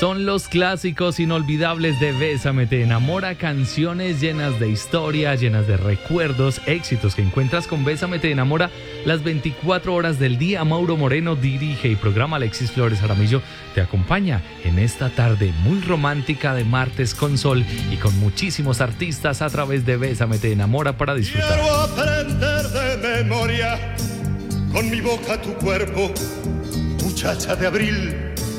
Son los clásicos inolvidables de Bésame te enamora, canciones llenas de historia, llenas de recuerdos, éxitos que encuentras con Bésame te enamora las 24 horas del día. Mauro Moreno dirige y programa. Alexis Flores Jaramillo te acompaña en esta tarde muy romántica de martes con sol y con muchísimos artistas a través de Bésame te enamora para disfrutar. Quiero aprender de memoria con mi boca tu cuerpo, muchacha de abril.